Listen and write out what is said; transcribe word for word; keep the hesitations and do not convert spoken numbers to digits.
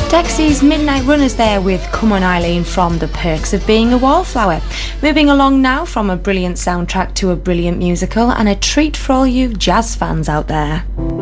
Dexy's Midnight Runners there with Come On Eileen from The Perks of Being a Wallflower. Moving along now from a brilliant soundtrack to a brilliant musical and a treat for all you jazz fans out there.